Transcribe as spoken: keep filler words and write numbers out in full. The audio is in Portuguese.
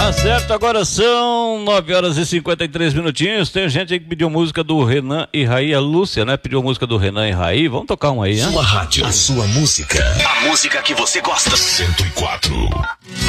Tá certo, agora são nove horas e cinquenta e três minutinhos. Tem gente aí que pediu música do Renan e Raí, a Lúcia, né? Pediu música do Renan e Raí. Vamos tocar uma aí, né? Sua rádio, a sua música. A música que você gosta. cento e quatro.